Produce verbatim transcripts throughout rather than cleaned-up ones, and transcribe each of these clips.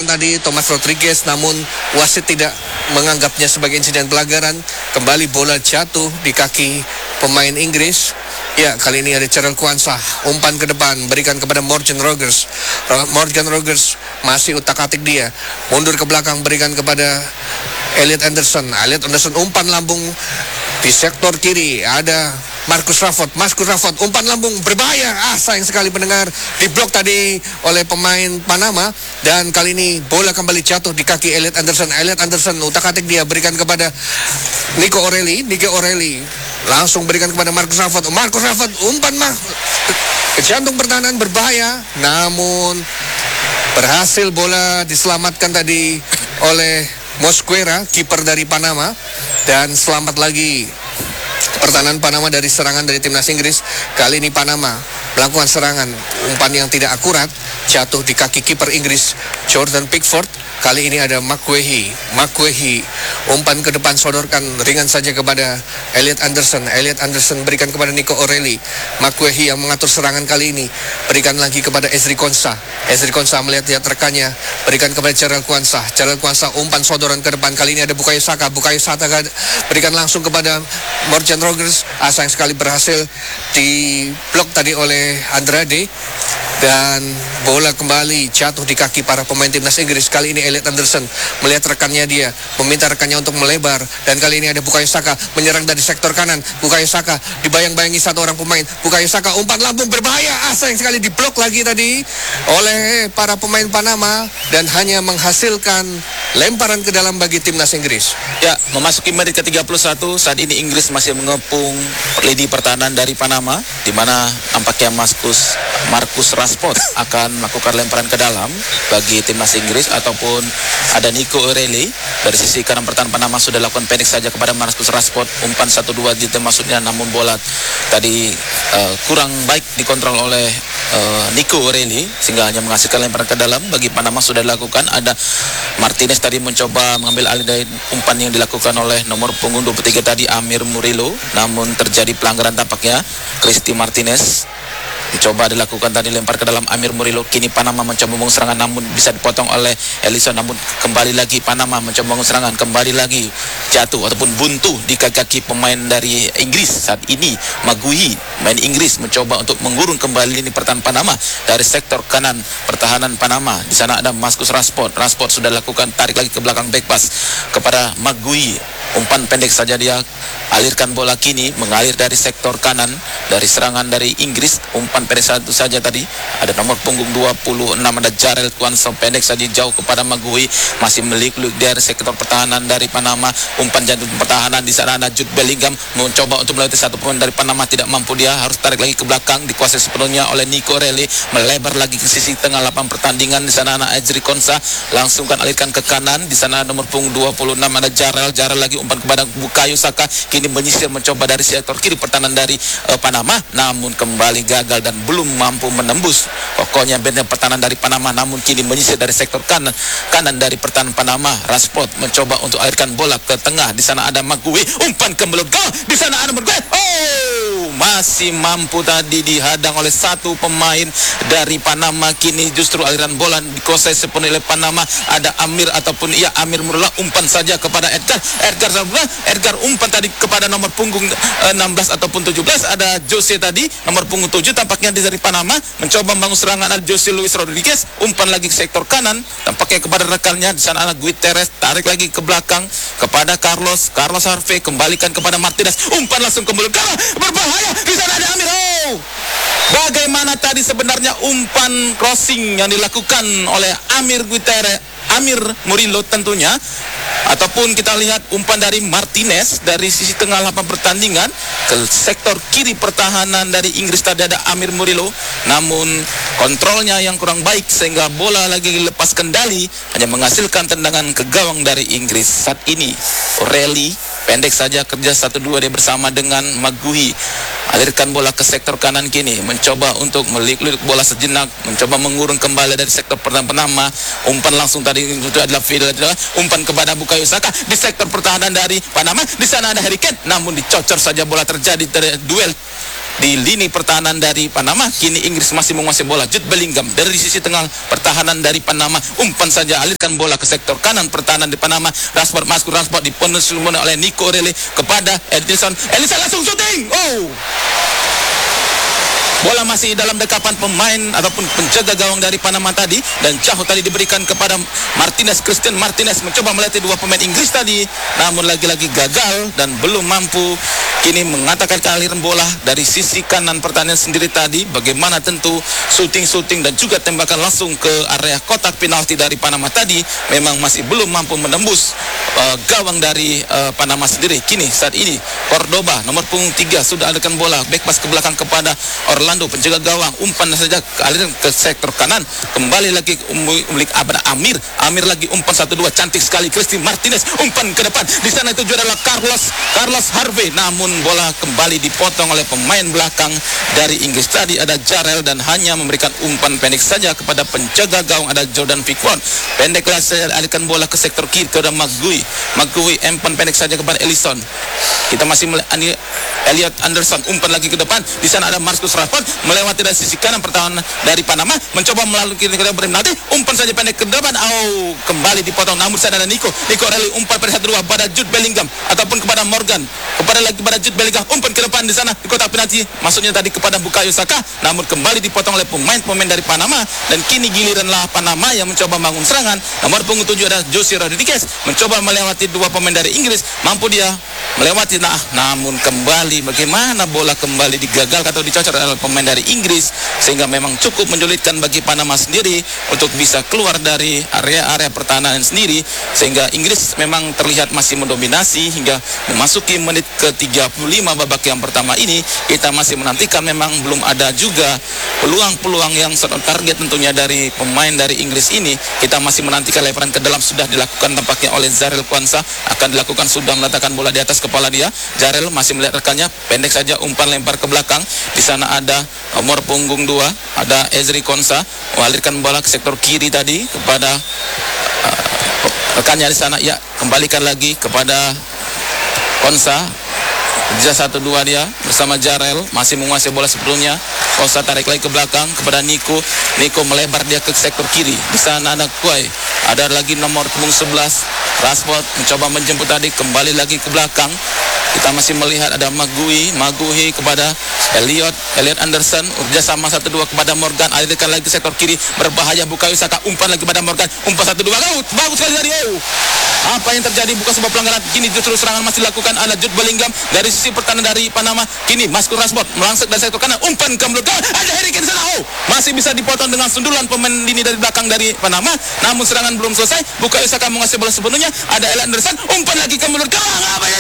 tadi Thomas Rodriguez, namun wasit tidak menganggapnya sebagai insiden pelanggaran. Kembali bola jatuh di kaki pemain Inggris. Ya, kali ini ada Cheryl Kwanzaa, umpan ke depan, berikan kepada Morgan Rogers. Morgan Rogers masih utak-atik dia, mundur ke belakang, berikan kepada Elliot Anderson. Elliot Anderson umpan lambung di sektor kiri, ada Marcus Rashford. Marcus Rashford umpan lambung berbahaya. Ah, sayang sekali pendengar, diblok tadi oleh pemain Panama. Dan kali ini bola kembali jatuh di kaki Elliot Anderson. Elliot Anderson utak-atik dia, berikan kepada Nico O'Reilly. Nico O'Reilly langsung berikan kepada Marcus Rashford. Marcus Rashford umpan mah ke jantung pertahanan berbahaya, namun berhasil bola diselamatkan tadi oleh Mosquera, kiper dari Panama. Dan selamat lagi pertahanan Panama dari serangan dari timnas Inggris. Kali ini Panama melakukan serangan, umpan yang tidak akurat jatuh di kaki kiper Inggris Jordan Pickford. Kali ini ada McGuehi. McGuehi umpan ke depan, sodorkan ringan saja kepada Elliot Anderson. Elliot Anderson berikan kepada Nico O'Reilly. McGuehi yang mengatur serangan kali ini, berikan lagi kepada Ezri Konsa. Ezri Konsa melihat-lihat rekannya, berikan kepada Cheryl Kwanzaa. Cheryl Kwanzaa umpan sodoran ke depan. Kali ini ada Bukayo Saka. Bukayo Saka berikan langsung kepada Morgan Rogers. Ah, sayang sekali berhasil diblok tadi oleh Andrade. Dan bola kembali jatuh di kaki para pemain timnas Inggris. Kali ini Elliot Anderson melihat rekannya, dia meminta rekannya untuk melebar. Dan kali ini ada Bukayo Saka menyerang dari sektor kanan. Bukayo Saka dibayang-bayangi satu orang pemain. Bukayo Saka umpan lambung berbahaya. Ah, sayang sekali diblok lagi tadi oleh para pemain Panama. Dan hanya menghasilkan lemparan ke dalam bagi timnas Inggris. Ya, memasuki menit ke tiga puluh satu. Saat ini Inggris masih mengepung lini pertahanan dari Panama, di mana nampaknya Marcus Marcus Rashford akan melakukan lemparan ke dalam bagi timnas Inggris, ataupun ada Nico O'Reilly dari sisi kanan pertahanan Panama sudah lakukan pendek saja kepada Marcus Rashford, umpan satu dua di maksudnya, namun bola tadi uh, kurang baik dikontrol oleh uh, Nico O'Reilly sehingga hanya menghasilkan lemparan ke dalam. Bagi Panama sudah dilakukan, ada Martinez tadi mencoba mengambil alih dari umpan yang dilakukan oleh nomor punggung dua puluh tiga tadi, Amir Murillo, namun terjadi pelanggaran tampaknya. Cristi Martinez mencoba dilakukan tadi, lempar ke dalam Amir Murillo. Kini Panama mencoba membangun serangan, namun bisa dipotong oleh Ellison. Namun kembali lagi Panama mencoba membangun serangan, kembali lagi jatuh ataupun buntu di kaki pemain dari Inggris. Saat ini Maguire, main Inggris, mencoba untuk mengurung kembali ini pertahanan Panama dari sektor kanan pertahanan Panama. Di sana ada Marcus Rashford. Rashford sudah lakukan tarik lagi ke belakang, back pass kepada Maguire. Umpan pendek saja dia alirkan bola, kini mengalir dari sektor kanan dari serangan dari Inggris. Umpan pendek satu saja tadi, ada nomor punggung dua puluh enam, ada Cheryl Kwanzaa, pendek saja jauh kepada Maguire, masih melik-lik dari sektor pertahanan dari Panama. Umpan jantung pertahanan, di sana ada Jude Bellingham mencoba untuk melewati satu pemain dari Panama, tidak mampu, dia harus tarik lagi ke belakang, dikuasai sepenuhnya oleh Nico O'Reilly, melebar lagi ke sisi tengah lapangan pertandingan. Di sana ada Ezri Konsa, langsung kan alirkan ke kanan. Di sana nomor punggung dua puluh enam ada Cheryl. Cheryl lagi umpan kepada Bukayo Saka, kini menyisir mencoba dari sektor kiri pertahanan dari uh, Panama, namun kembali gagal dan belum mampu menembus pokoknya benteng pertahanan dari Panama. Namun kini menyisir dari sektor kanan kanan dari pertahanan Panama. Rashford mencoba untuk alirkan bola ke tengah. Di sana ada Maguire, umpan ke mulut gol. Di sana ada Maguire, oh, masih mampu tadi dihadang oleh satu pemain dari Panama. Kini justru aliran bola dikuasai sepenuhnya oleh Panama. Ada Amir ataupun ya Amir Murlah, umpan saja kepada Edgar. Edgar Edgar umpan tadi kepada nomor punggung eh, enam belas ataupun tujuh belas, ada Jose tadi nomor punggung tujuh, tampaknya dari Panama mencoba membangun serangan. Ada Jose Luis Rodriguez, umpan lagi ke sektor kanan, tampaknya kepada rekannya. Di sana ada Guterres, tarik lagi ke belakang kepada Carlos Carlos Harvey, kembalikan kepada Martinez, umpan langsung ke mulut gawang, berbahaya. Di sana ada Amir. Oh, bagaimana tadi sebenarnya umpan crossing yang dilakukan oleh Amir Guterres, Amir Murillo tentunya, ataupun kita lihat umpan dari Martinez dari sisi tengah lapangan pertandingan ke sektor kiri pertahanan dari Inggris. Tadi ada Amir Murillo, namun kontrolnya yang kurang baik sehingga bola lagi lepas kendali, hanya menghasilkan tendangan ke gawang dari Inggris. Saat ini O'Reilly pendek saja kerja satu dua dia bersama dengan Maguire, alirkan bola ke sektor kanan, kini mencoba untuk melirik-lirik bola sejenak, mencoba mengurung kembali dari sektor pertahanan Panama. Umpan langsung tadi itu adalah Fidel, umpan kepada Bukayo Saka di sektor pertahanan dari Panama. Di sana ada Harry Kane, namun dicocor saja bola, terjadi duel di lini pertahanan dari Panama. Kini Inggris masih menguasai bola. Jude Bellingham dari sisi tengah pertahanan dari Panama, umpan saja, alirkan bola ke sektor kanan pertahanan di Panama. Rashford masuk, Rashford dipenuhi oleh Nico O'Reilly kepada Edison. Edison langsung shooting. Oh, bola masih dalam dekapan pemain ataupun penjaga gawang dari Panama tadi, dan jauh tadi diberikan kepada Martinez. Christian Martinez mencoba melatih dua pemain Inggris tadi, namun lagi-lagi gagal dan belum mampu. Kini mengatakan aliran bola dari sisi kanan pertahanan sendiri tadi. Bagaimana tentu shooting-shooting dan juga tembakan langsung ke area kotak penalti dari Panama tadi memang masih belum mampu menembus uh, gawang dari uh, Panama sendiri. Kini saat ini Cordoba nomor punggung tiga sudah alirkan bola back pass ke belakang kepada Orlando, penjaga gawang, umpan saja aliran ke sektor kanan, kembali lagi milik Abra Amir. Amir lagi umpan satu dua, cantik sekali Christian Martinez, umpan ke depan. Di sana itu adalah Carlos Carlos Harvey, namun bola kembali dipotong oleh pemain belakang dari Inggris tadi, ada Jarrell, dan hanya memberikan umpan pendek saja kepada penjaga gawang, ada Jordan Pickford. Pendeklah saya alihkan bola ke sektor kiri kepada McGui. McGui umpan pendek saja kepada Ellison. Kita masih melihat Elliot Anderson, umpan lagi ke depan. Di sana ada Marcus Rashford melewati dari sisi kanan pertahanan dari Panama, mencoba melalui kiri ke depan nanti, umpan saja pendek ke depan. Oh, kembali dipotong. Namun sana ada Nico Nico O'Reilly, umpan pada satu dua pada Jude Bellingham ataupun kepada Morgan, kepada lagi pada Jude Bellingham, umpan ke depan di sana di kotak penalti, maksudnya tadi kepada Bukayo Saka, namun kembali dipotong oleh pemain-pemain dari Panama. Dan kini giliranlah Panama yang mencoba bangun serangan. Nomor punggung tujuh ada Jose Rodriguez, mencoba melewati dua pemain dari Inggris, mampu dia melewati, nah namun kembali bagaimana bola kembali digagalkan atau dicocor oleh pemain dari Inggris, sehingga memang cukup menyulitkan bagi Panama sendiri untuk bisa keluar dari area-area pertahanan sendiri, sehingga Inggris memang terlihat masih mendominasi hingga memasuki menit ke tiga puluh lima babak yang pertama ini. Kita masih menantikan, memang belum ada juga peluang-peluang yang on target tentunya dari pemain dari Inggris ini. Kita masih menantikan lemparan ke dalam sudah dilakukan tampaknya oleh Jarrell Quansah, akan dilakukan, sudah meletakkan bola di atas kepala dia. Jarrell masih melihat rekannya, pendek saja umpan lempar ke belakang. Di sana ada nomor punggung dua, ada Ezri Konsa, mengalirkan bola ke sektor kiri tadi kepada uh, rekannya di sana. Ya, kembalikan lagi kepada Konsa. Bisa satu dua dia bersama Jarrell, masih menguasai bola sebelumnya. Konsa tarik lagi ke belakang kepada Nico. Nico melebar dia ke sektor kiri. Di sana ada Kuai. Ada lagi nomor punggung sebelas, Rashford mencoba menjemput tadi, kembali lagi ke belakang. Kita masih melihat ada Magui, Maguhi kepada Elliot, Elliot Anderson, kerjasama satu dua kepada Morgan, alirkan lagi ke sektor kiri, berbahaya Bukayo Saka, umpan lagi kepada Morgan, umpan satu dua, oh, bagus sekali dari oh. Apa yang terjadi? Bukan sebuah pelanggaran. Kini justru serangan masih dilakukan, ada Jude Bellingham dari sisi pertahanan dari Panama. Kini Marcus Rashford melangsek dari sektor kanan, umpan ke belakang, ada Harry Kane sana, oh, masih bisa dipotong dengan sundulan pemain lini dari belakang dari Panama. Namun serangan belum selesai, Bukayo Saka menguasai bola sepenuhnya, ada Elliot Anderson, umpan lagi ke belakang, apa yang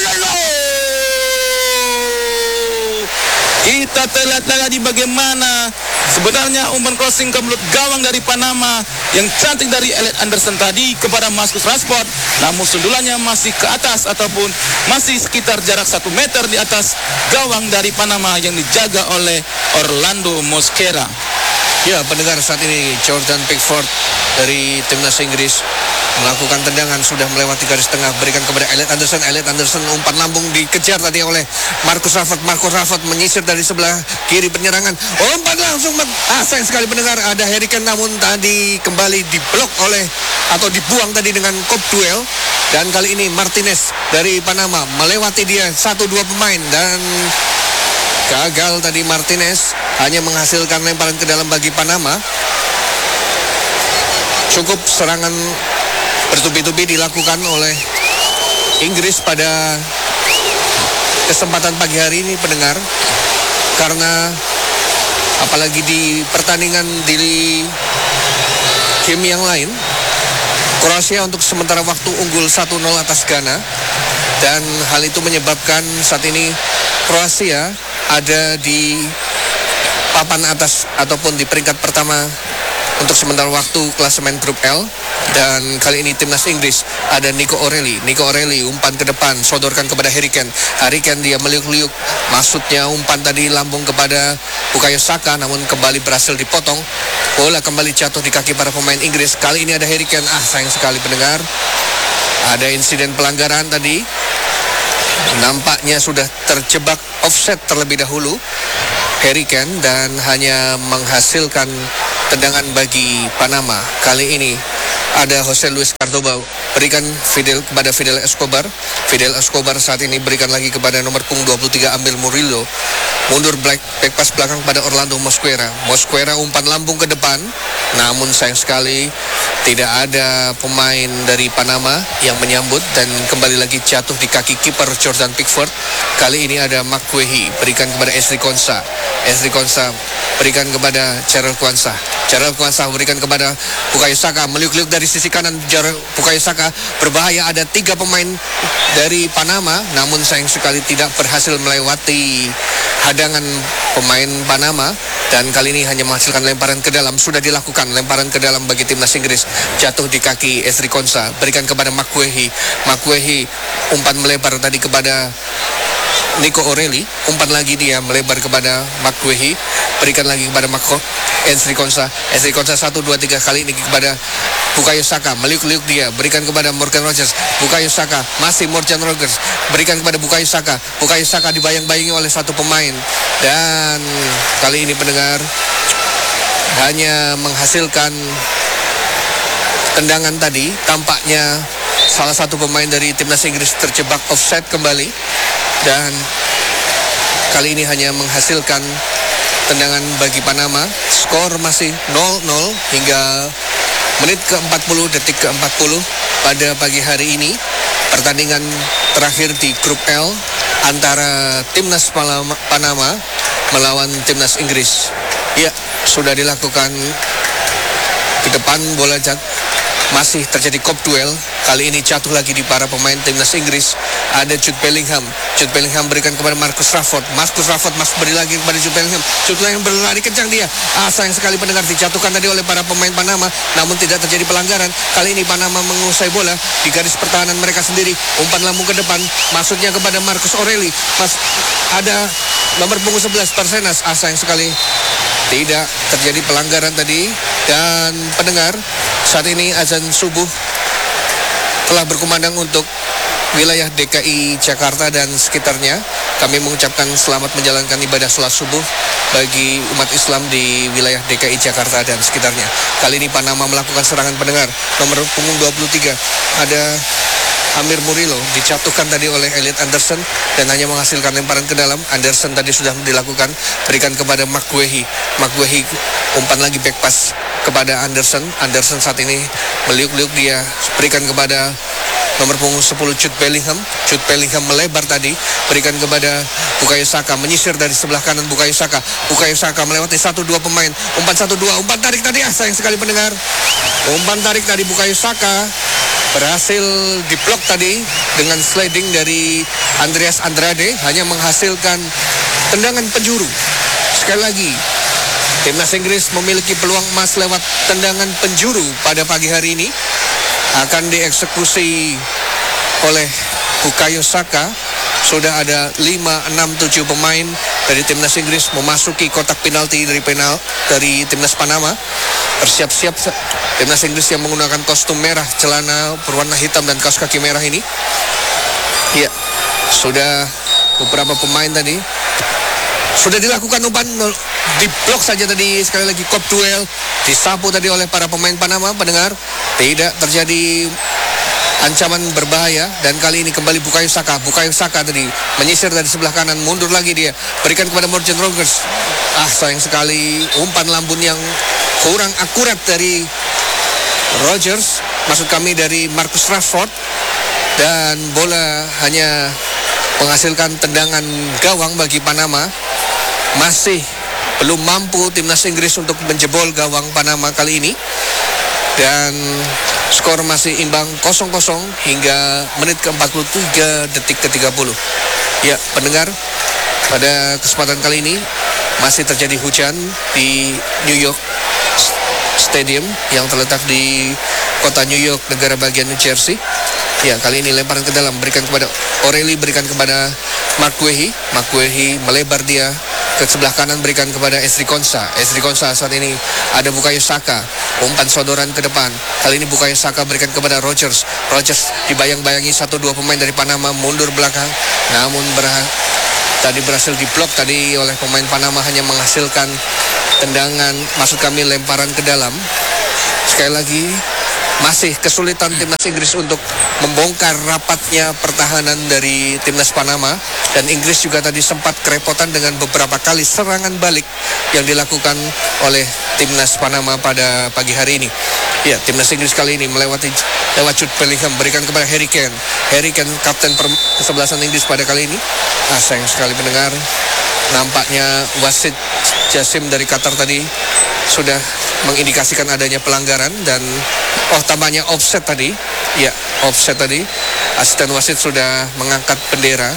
kita terlihat lagi bagaimana sebenarnya umpan crossing ke mulut gawang dari Panama yang cantik dari Elliot Anderson tadi kepada Marcus Rashford, namun sundulannya masih ke atas ataupun masih sekitar jarak satu meter di atas gawang dari Panama yang dijaga oleh Orlando Mosquera. Ya, pendengar, saat ini Jordan Pickford dari timnas Inggris melakukan tendangan, sudah melewati garis tengah, berikan kepada Elliot Anderson. Elliot Anderson umpan lambung dikejar tadi oleh Marcus Rashford. Marcus Rashford menyisir dari sebelah kiri penyerangan, umpan langsung, ah sayang sekali pendengar, ada Harry Kane, namun tadi kembali diblok oleh atau dibuang tadi dengan kop duel. Dan kali ini Martinez dari Panama melewati dia satu dua pemain dan gagal tadi. Martinez hanya menghasilkan lemparan ke dalam bagi Panama. Cukup serangan bertubi-tubi dilakukan oleh Inggris pada kesempatan pagi hari ini pendengar, karena apalagi di pertandingan di game yang lain, Kroasia untuk sementara waktu unggul satu nol atas Ghana, dan hal itu menyebabkan saat ini Kroasia ada di papan atas ataupun di peringkat pertama untuk sementara waktu klasemen grup L. Dan kali ini timnas Inggris ada Nico O'Reilly. Nico O'Reilly umpan ke depan, sodorkan kepada Harry Kane. Harry Kane dia meliuk-liuk, maksudnya umpan tadi lambung kepada Bukayo Saka, namun kembali berhasil dipotong. Bola kembali jatuh di kaki para pemain Inggris. Kali ini ada Harry Kane. Ah, sayang sekali pendengar, ada insiden pelanggaran tadi. Nampaknya sudah terjebak offset terlebih dahulu. Harry Kane dan hanya menghasilkan tendangan bagi Panama. Kali ini ada Jose Luis Cordoba berikan Fidel kepada Fidel Escobar. Fidel Escobar saat ini berikan lagi kepada nomor punggung dua puluh tiga Amir Murillo. Mundur black, back pass belakang pada Orlando Mosquera. Mosquera umpan lambung ke depan, namun sayang sekali tidak ada pemain dari Panama yang menyambut dan kembali lagi jatuh di kaki kiper Jordan Pickford. Kali ini ada McQuehi berikan kepada Esri Konsa. Esri Konsa berikan kepada Cheryl Kwanza. Cheryl Kwanza berikan kepada Bukayo Saka, meliuk-liuk dari sisi kanan. Bukayo Saka berbahaya, ada tiga pemain dari Panama, namun sayang sekali tidak berhasil melewati hadangan pemain Panama dan kali ini hanya menghasilkan lemparan ke dalam. Sudah dilakukan lemparan ke dalam bagi timnas Inggris, jatuh di kaki Esri Konsa, berikan kepada McQuehi. McQuehi umpan melebar tadi kepada Nico O'Reilly, umpan lagi dia melebar kepada McQuehi, berikan lagi kepada Marco Esri Konsa. Esri Konsa satu dua tiga kali ini kepada Bukayo Saka, meliuk-liuk dia, berikan kepada Morgan Rogers. Bukayo Saka, masih Morgan Rogers, berikan kepada Bukayo Saka. Bukayo Saka dibayang-bayangi oleh satu pemain dan kali ini pendengar hanya menghasilkan tendangan tadi. Tampaknya salah satu pemain dari timnas Inggris terjebak offside kembali dan kali ini hanya menghasilkan tendangan bagi Panama. Skor masih nol nol hingga menit ke empat puluh, detik ke empat puluh pada pagi hari ini. Pertandingan terakhir di grup L antara timnas Panama melawan timnas Inggris. Ya, sudah dilakukan ke depan bola jat. Masih terjadi kop duel. Kali ini jatuh lagi di para pemain timnas Inggris. Ada Jude Bellingham. Jude Bellingham berikan kepada Marcus Rashford. Marcus Rashford masih beri lagi kepada Jude Bellingham. Jude Bellingham berlari kencang dia. Ah, sayang sekali pendengar, dijatuhkan tadi oleh para pemain Panama, namun tidak terjadi pelanggaran. Kali ini Panama menguasai bola di garis pertahanan mereka sendiri. Umpan lambung ke depan, maksudnya kepada Marcus O'Reilly. Mas, ada nomor punggung sebelas Persenas. Ah, sayang sekali tidak terjadi pelanggaran tadi. Dan pendengar, saat ini azan subuh telah berkumandang untuk wilayah D K I Jakarta dan sekitarnya. Kami mengucapkan selamat menjalankan ibadah salat subuh bagi umat Islam di wilayah D K I Jakarta dan sekitarnya. Kali ini Panama melakukan serangan pendengar. Nomor punggung dua puluh tiga ada Amir Murillo, dijatuhkan tadi oleh Elliot Anderson dan hanya menghasilkan lemparan ke dalam. Anderson tadi sudah dilakukan, berikan kepada McQuehi. McQuehi umpan lagi back pass kepada Anderson. Anderson saat ini meliuk-liuk dia, berikan kepada nomor punggung sepuluh Jude Bellingham. Jude Bellingham melebar tadi, berikan kepada Bukayo Saka, menyisir dari sebelah kanan Bukayo Saka. Bukayo Saka melewati satu dua pemain, umpan satu dua, umpan tarik tadi, ah sayang sekali pendengar. Umpan tarik dari Bukayo Saka berhasil diblok tadi dengan sliding dari Andreas Andrade, hanya menghasilkan tendangan penjuru. Sekali lagi, timnas Inggris memiliki peluang emas lewat tendangan penjuru pada pagi hari ini. Akan dieksekusi oleh Bukayo Saka. Sudah ada lima, enam, tujuh pemain dari timnas Inggris memasuki kotak penalti dari penal dari timnas Panama. Bersiap-siap timnas Inggris yang menggunakan kostum merah, celana berwarna hitam dan kaos kaki merah ini. Ya, sudah beberapa pemain tadi sudah dilakukan umpan, diblok saja tadi. Sekali lagi kop duel disapu tadi oleh para pemain Panama. Pendengar, tidak terjadi ancaman berbahaya dan kali ini kembali Bukayo Saka. Bukayo Saka tadi menyisir dari sebelah kanan, mundur lagi dia, berikan kepada Morgan Rogers. Ah, sayang sekali umpan lambung yang kurang akurat dari Rogers, maksud kami dari Marcus Rashford, dan bola hanya menghasilkan tendangan gawang bagi Panama. Masih belum mampu timnas Inggris untuk menjebol gawang Panama kali ini dan skor masih imbang kosong kosong hingga menit ke empat puluh tiga, detik ke tiga puluh. Ya, pendengar, pada kesempatan kali ini masih terjadi hujan di New York Stadium yang terletak di kota New York, negara bagian New Jersey. Ya, kali ini lemparan ke dalam, berikan kepada O'Reilly, berikan kepada McQuehi. McQuehi melebar dia ke sebelah kanan, berikan kepada Esri Konsa. Esri Konsa saat ini ada Bukayo Saka, umpan sodoran ke depan. Kali ini Bukayo Saka berikan kepada Rogers. Rogers dibayang-bayangi satu dua pemain dari Panama, mundur belakang, namun berha- tadi berhasil diblok tadi oleh pemain Panama, hanya menghasilkan tendangan, maksud kami lemparan ke dalam. Sekali lagi masih kesulitan timnas Inggris untuk membongkar rapatnya pertahanan dari timnas Panama, dan Inggris juga tadi sempat kerepotan dengan beberapa kali serangan balik yang dilakukan oleh timnas Panama pada pagi hari ini. Ya, timnas Inggris kali ini melewati lewat Jude Bellingham, berikan kepada Harry Kane. Harry Kane kapten kesebelasan Inggris pada kali ini. Ah, sayang sekali pendengar, nampaknya wasit Jasim dari Qatar tadi sudah mengindikasikan adanya pelanggaran, dan oh tampaknya offset tadi. Ya, offset tadi. Asisten wasit sudah mengangkat bendera.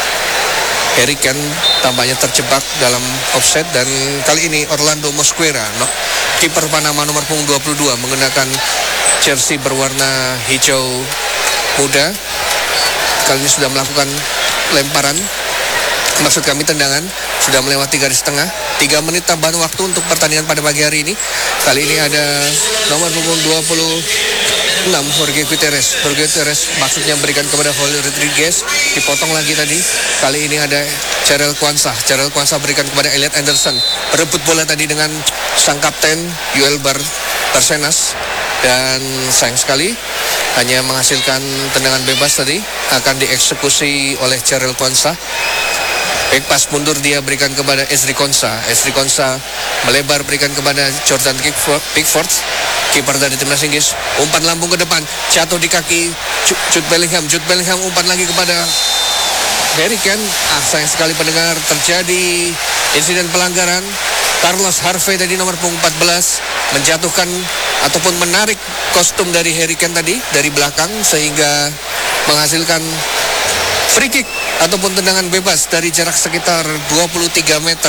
Harry Kane tampaknya terjebak dalam offset, dan kali ini Orlando Mosquera, no, kiper Panama nomor punggung dua puluh dua, menggunakan jersey berwarna hijau muda, kali ini sudah melakukan lemparan, maksud kami tendangan, sudah melewati garis tengah. Tiga menit tambahan waktu untuk pertandingan pada pagi hari ini. Kali ini ada nomor punggung dua puluh enam, Jorge Gutierrez. Jorge Gutierrez maksudnya berikan kepada Holly Rodriguez, dipotong lagi tadi. Kali ini ada Jarell Quansah. Jarell Quansah berikan kepada Elliot Anderson. Berebut bola tadi dengan sang kapten Yoel Bar Barcenas, dan sayang sekali hanya menghasilkan tendangan bebas tadi, akan dieksekusi oleh Jarell Quansah. Back pass mundur dia berikan kepada Ezri Konsa. Ezri Konsa melebar berikan kepada Jordan Pickford, kiper dari timnas Inggris. Umpan lambung ke depan, jatuh di kaki Jude Bellingham. Jude Bellingham umpan lagi kepada Harry Kane. Ah, sayang sekali pendengar, terjadi insiden pelanggaran. Carlos Harvey tadi nomor punggung empat belas menjatuhkan ataupun menarik kostum dari Harry Kane tadi dari belakang, sehingga menghasilkan free kick ataupun tendangan bebas dari jarak sekitar dua puluh tiga meter.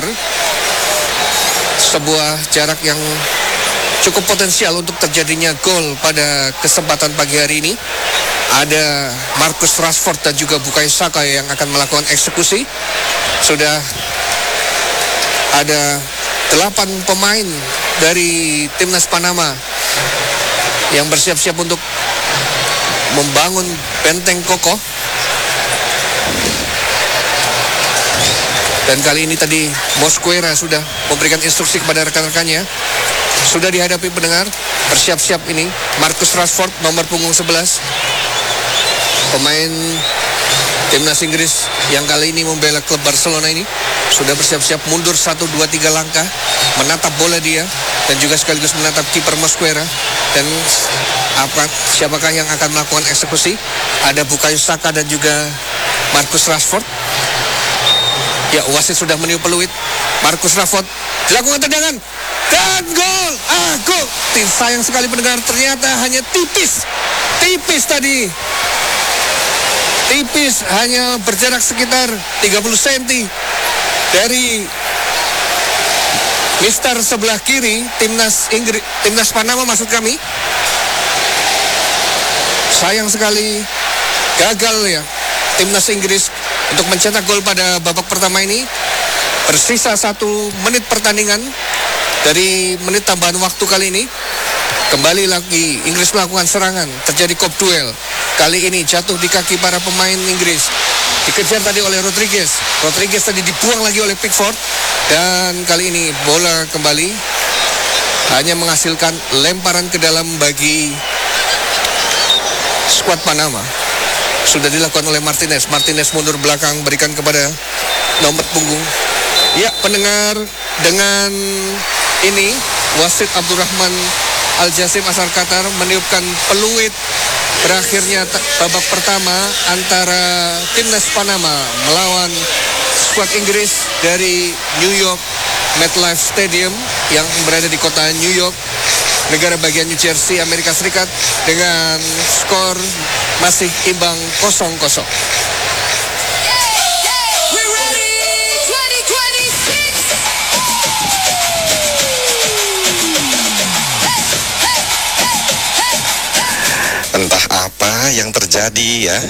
Sebuah jarak yang cukup potensial untuk terjadinya gol pada kesempatan pagi hari ini. Ada Marcus Rashford dan juga Bukayo Saka yang akan melakukan eksekusi. Sudah ada delapan pemain dari timnas Panama yang bersiap-siap untuk membangun benteng kokoh. Dan kali ini tadi Mosquera sudah memberikan instruksi kepada rekan-rekannya. Sudah dihadapi pendengar, bersiap-siap ini Marcus Rashford nomor punggung sebelas, pemain timnas Inggris yang kali ini membela klub Barcelona ini, sudah bersiap-siap mundur satu dua tiga langkah, menatap bola dia, dan juga sekaligus menatap kiper Mosquera. Dan apa siapakah yang akan melakukan eksekusi? Ada Bukayo Saka dan juga Marcus Rashford. Ya, wasit sudah meniup peluit. Marcus Rashford dilakukan tendangan dan gol. Ah, gol. Sayang sekali pendengar, ternyata hanya tipis. Tipis tadi. Tipis, hanya berjarak sekitar tiga puluh sentimeter dari mister sebelah kiri timnas Inggris, timnas Panama maksud kami. Sayang sekali gagal ya timnas Inggris untuk mencetak gol pada babak pertama ini. Bersisa satu menit pertandingan dari menit tambahan waktu kali ini. Kembali lagi Inggris melakukan serangan, terjadi kop duel. Kali ini jatuh di kaki para pemain Inggris. Dikejar tadi oleh Rodriguez. Rodriguez tadi dibuang lagi oleh Pickford. Dan kali ini bola kembali hanya menghasilkan lemparan ke dalam bagi skuad Panama. Sudah dilakukan oleh Martinez. Martinez mundur belakang, berikan kepada nomor punggung. Ya, pendengar, dengan ini wasit Abdurrahman Al-Jasim asal Qatar meniupkan peluit berakhirnya babak pertama antara timnas Panama melawan skuad Inggris dari New York MetLife Stadium yang berada di kota New York, negara bagian New Jersey, Amerika Serikat, dengan skor masih imbang kosong kosong. Entah apa yang terjadi ya.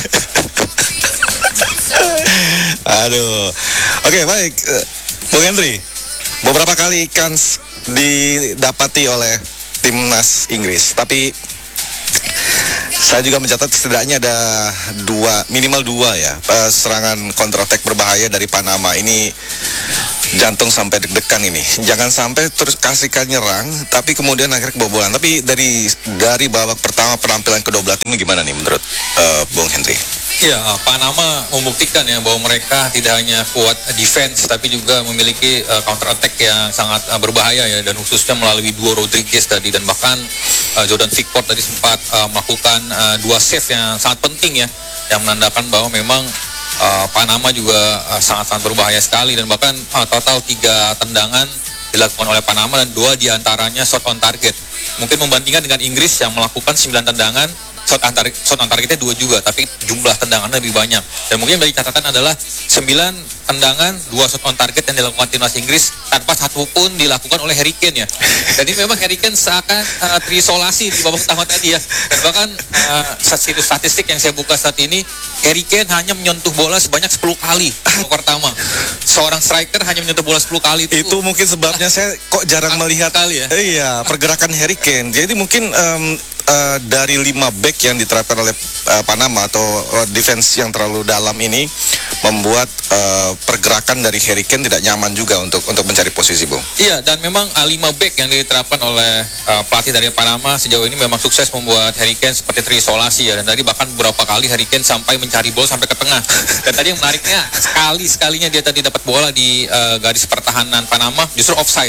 Aduh. Oke, baik. Bung Henry, beberapa kali kans didapati oleh timnas Inggris, tapi Saya juga mencatat setidaknya ada dua, minimal dua ya, eh, serangan counter attack berbahaya dari Panama. Ini jantung sampai deg-degan ini. Jangan sampai terus kasihkan nyerang, tapi kemudian akhirnya kebobolan. Tapi dari dari babak pertama penampilan kedua belah tim ini gimana nih menurut uh, Bung Henry? Ya, Panama membuktikan ya bahwa mereka tidak hanya kuat defense tapi juga memiliki uh, counter attack yang sangat uh, berbahaya ya, dan khususnya melalui duo Rodriguez tadi, dan bahkan uh, Jordan Pickford tadi sempat uh, melakukan uh, dua save yang sangat penting ya, yang menandakan bahwa memang uh, Panama juga uh, sangat-sangat berbahaya sekali, dan bahkan uh, total tiga tendangan dilakukan oleh Panama dan dua diantaranya shot on target. Mungkin membandingkan dengan Inggris yang melakukan sembilan tendangan, shot on target, shot on targetnya dua juga, tapi jumlah tendangannya lebih banyak. Dan mungkin dari catatan adalah sembilan tendangan, dua shot on target yang dilakukan timnas Inggris tanpa satu pun dilakukan oleh Harry Kane ya. Jadi memang Harry Kane seakan uh, terisolasi di babak pertama tadi ya. Dan bahkan uh, situs statistik yang saya buka saat ini, Harry Kane hanya menyentuh bola sebanyak sepuluh kali di babak pertama. Seorang striker hanya menyentuh bola sepuluh kali itu. Itu mungkin sebabnya saya kok jarang melihat kali ya. Iya, pergerakan Harry Kane. Jadi mungkin um, uh, dari lima back yang diterapkan oleh uh, Panama atau uh, defense yang terlalu dalam ini membuat uh, pergerakan dari Harry Kane tidak nyaman juga untuk untuk mencari posisi, Bung. Iya, dan memang uh, lima back yang diterapkan oleh uh, pelatih dari Panama sejauh ini memang sukses membuat Harry Kane seperti terisolasi ya, dan tadi bahkan beberapa kali Harry Kane sampai mencari bola sampai ke tengah. Dan tadi yang menariknya, sekali sekalinya dia tadi dapat bola di uh, garis pertahanan Panama justru offside.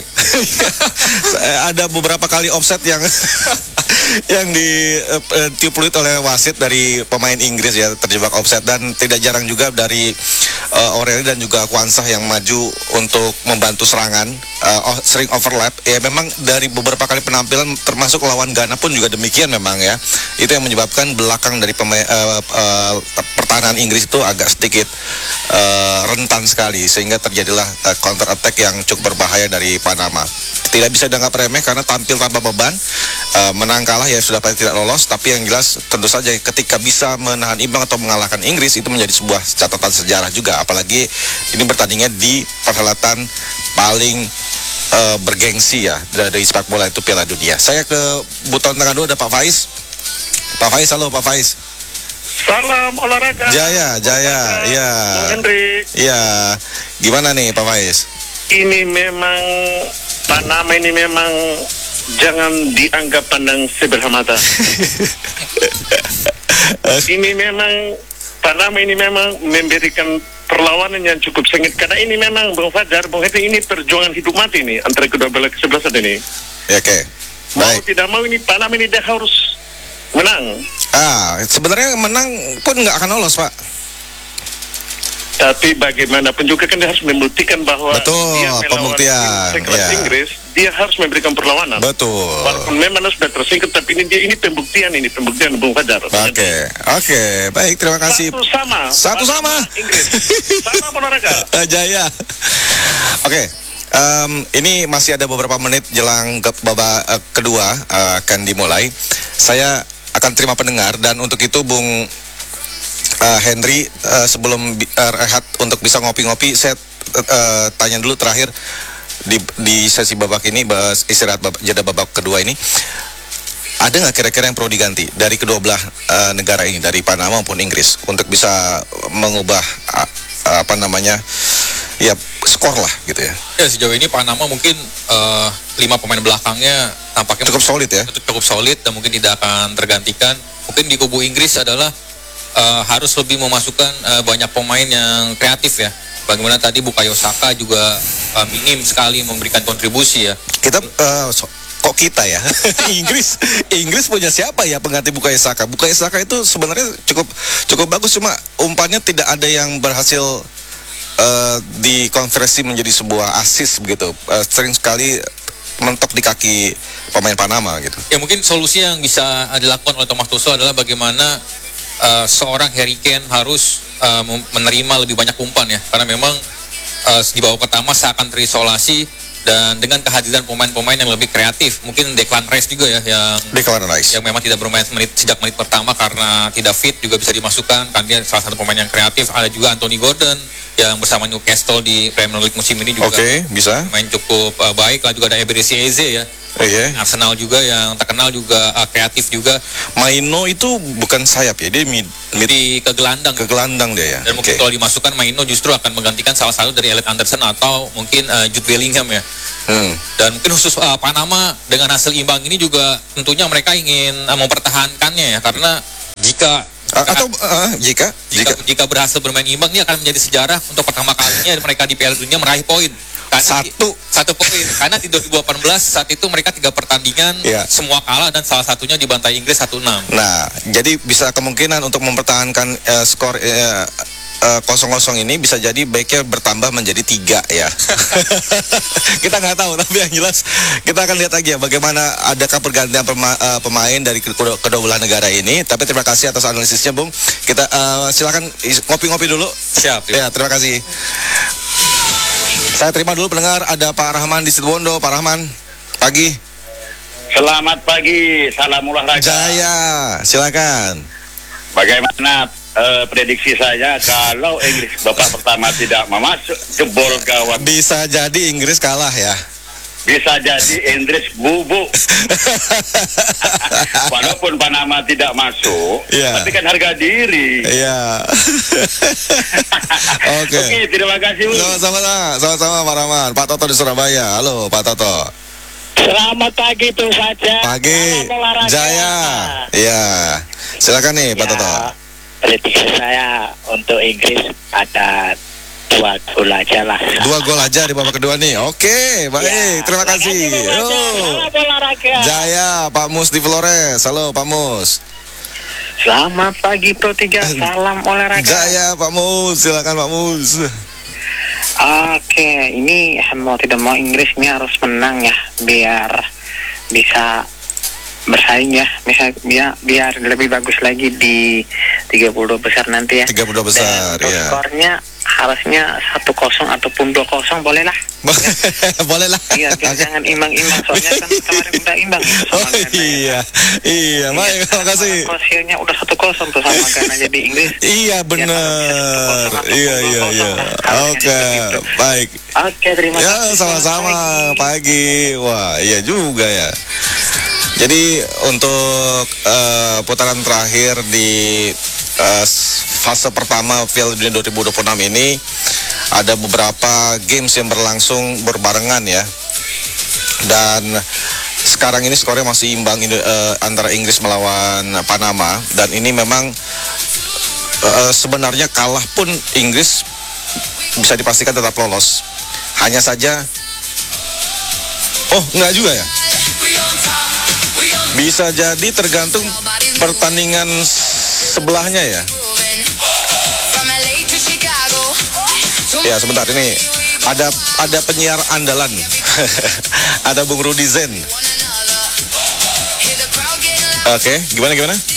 Ada beberapa kali offside yang yang ditiup peluit oleh wasit dari pemain Inggris ya, terjebak offside, dan tidak jarang juga dari uh, O'Reilly dan juga Kwanzaa yang maju untuk membantu serangan, uh, oh, sering overlap. Ya memang dari beberapa kali penampilan termasuk lawan Ghana pun juga demikian memang ya. Itu yang menyebabkan belakang dari pemain uh, uh, pertahanan Inggris itu agak sedikit uh, rentan sekali, sehingga terjadilah uh, counter attack yang cukup berbahaya dari Panama. Tidak bisa dianggap remeh karena tampil tanpa beban, uh, menang kalah ya sudah pasti tidak lolos, tapi yang jelas tentu saja ketika bisa menahan imbang atau mengalahkan Inggris itu menjadi sebuah catatan sejarah juga, apalagi ini bertandingnya di perhelatan paling uh, bergengsi ya dari sepak bola, itu Piala Dunia. Saya ke button tengah dulu, ada Pak Faiz. Pak Faiz, halo Pak Faiz. Salam olahraga. Jaya, Jaya, iya. Bung Henry. Iya. Gimana nih Pak Faiz? Ini memang Panama ini memang jangan dianggap pandang sebelah mata. Ini memang Panama ini memang memberikan perlawanan yang cukup sengit, karena ini memang Bung Fajar, Bung Henry, ini perjuangan hidup mati nih antara kedua belah kesebelasan ini. Ya, oke. Okay. Mau Baik. tidak mau ini Panama ini dia harus menang. Ah, sebenarnya menang pun nggak akan lolos, Pak. Tapi bagaimanapun juga kan dia harus membuktikan bahwa Betul, dia melawan pembuktian, sekelas ya. Inggris, dia harus memberikan perlawanan. Betul. Walaupun memang sudah tersingkir, tapi ini dia ini pembuktian, ini pembuktian Bung Fajar. Oke, okay. oke, okay. Baik, terima kasih. Satu sama. Satu sama. Inggris. Sama olahraga. Jaya. Oke. Okay. Um, ini masih ada beberapa menit jelang ke babak uh, kedua uh, akan dimulai. Saya akan terima pendengar, dan untuk itu Bung Uh, Henry, uh, sebelum uh, rehat untuk bisa ngopi-ngopi, saya uh, tanya dulu terakhir di, di sesi babak ini, bahas istirahat babak, jeda babak kedua ini, ada nggak kira-kira yang perlu diganti dari kedua belah uh, negara ini, dari Panama maupun Inggris, untuk bisa mengubah uh, apa namanya ya skor lah gitu ya? Ya, sejauh ini Panama mungkin uh, lima pemain belakangnya tampaknya cukup solid ya, cukup solid dan mungkin tidak akan tergantikan. Mungkin di kubu Inggris adalah Uh, harus lebih memasukkan uh, banyak pemain yang kreatif ya. Bagaimana tadi Bukayo Saka juga uh, minim sekali memberikan kontribusi ya. Kita uh, so, kok kita ya Inggris Inggris punya siapa ya pengganti Bukayo Saka? Bukayo Saka itu sebenarnya cukup cukup bagus, cuma umpannya tidak ada yang berhasil uh, dikonversi menjadi sebuah assist begitu. Uh, sering sekali mentok di kaki pemain Panama gitu. Ya, mungkin solusi yang bisa dilakukan oleh Thomas Tuchel adalah bagaimana Uh, seorang Harry Kane harus uh, menerima lebih banyak umpan ya, karena memang uh, di babak pertama seakan terisolasi, dan dengan kehadiran pemain-pemain yang lebih kreatif, mungkin Declan Rice juga ya yang Declan Rice yang memang tidak bermain menit sejak menit pertama karena tidak fit juga bisa dimasukkan, kan dia salah satu pemain yang kreatif. Ada juga Anthony Gordon yang bersama Newcastle di Premier League musim ini juga okay, bisa main cukup uh, baik lah. Juga ada Eberechi Eze ya Iya. Arsenal juga yang terkenal juga uh, kreatif juga Maino itu bukan sayap ya, dia mid, mid di ke gelandang. ke gelandang dia ya. Dan mungkin Oke. kalau dimasukkan Maino justru akan menggantikan salah satu dari Elliot Anderson atau mungkin uh, Jude Bellingham ya. Hmm. Dan mungkin khusus uh, Panama dengan hasil imbang ini juga tentunya mereka ingin uh, mempertahankannya ya, karena jika A- atau uh, jika jika, jika jika berhasil bermain imbang ini akan menjadi sejarah untuk pertama kalinya mereka di Piala Dunia meraih poin. Karena Satu. di- satu poin. Karena di dua ribu delapan belas saat itu mereka tiga pertandingan Iya. semua kalah dan salah satunya dibantai Inggris satu enam. Nah, jadi bisa kemungkinan untuk mempertahankan eh, skor eh, eh, kosong-kosong ini bisa jadi baiknya bertambah menjadi tiga ya. Kita nggak tahu, tapi yang jelas kita akan lihat lagi ya bagaimana adakah pergantian pema- eh, pemain dari kedua, kedua belah negara ini. Tapi terima kasih atas analisisnya, Bung. Kita eh, silakan is- ngopi-ngopi dulu. Siap. Ya, terima kasih. Saya terima dulu pendengar, ada Pak Rahman di Situbondo. Pak Rahman, pagi. Selamat pagi, salam olahraga. Jaya, silakan. Bagaimana eh, prediksi saya kalau Inggris babak pertama tidak memasuk jebol gawang? Bisa jadi Inggris kalah ya. Bisa jadi Inggris bubuk. Walaupun Panama tidak masuk, Iya. tapi kan harga diri. Iya. Oke. Oke, terima kasih. Bu. Sama-sama, sama-sama Pak Rahman. Pak Toto di Surabaya. Halo Pak Toto. Selamat pagi tuh saja. Pagi. Salam olahraga. Jaya. Iya. Silakan nih Pak Ya, Toto. prediksi saya untuk Inggris ada dua gol aja lah. Dua gol aja di babak kedua nih. Oke, baik. Ya, Terima kasih. Tuh, Saja. Oh. Salam olahraga. Jaya, Pak Mus di Flores. Halo Pak Mus. Selamat pagi Pro tiga. Salam olahraga. Jaya, Pak Mus. Silakan Pak Mus. Oke, ini mau tidak mau Inggris ini harus menang ya biar bisa bersaing ya, misal biar, biar lebih bagus lagi di tiga puluh dua besar nanti ya. tiga puluh dua besar, Dan untuk ya. skornya harusnya satu kosong ataupun dua kosong boleh lah. Boleh lah. Iya, biar jangan imbang-imbang soalnya kan kemarin udah imbang ya, sama Oh Ghana ya. iya. Iya, baik, terima kasih. Hasilnya udah satu kosong tuh sama Ghana jadi Inggris. Iya benar. Iya iya iya. Oke, baik. Oke, terima Ya kasih. sama-sama Selamat pagi. pagi. Wah iya juga ya. Jadi untuk eh, putaran terakhir di eh, fase pertama Piala Dunia dua ribu dua puluh enam ini ada beberapa games yang berlangsung berbarengan ya. Dan sekarang ini skornya masih imbang eh, antara Inggris melawan Panama, dan ini memang eh, sebenarnya kalah pun Inggris bisa dipastikan tetap lolos. Hanya saja, oh enggak juga ya. Bisa jadi tergantung pertandingan sebelahnya ya. Ya sebentar, ini ada ada penyiar andalan. Ada Bung Rudi Zen. Oke, gimana gimana?